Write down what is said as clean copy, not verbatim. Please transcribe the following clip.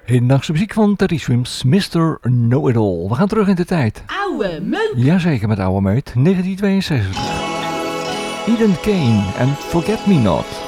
Hedendaagse muziek van Teddy Swims, Mr. Know-It-All. We gaan terug in de tijd. Oude meuk. Jazeker, met oude meut, 1962. Eden Kane en Forget Me Not.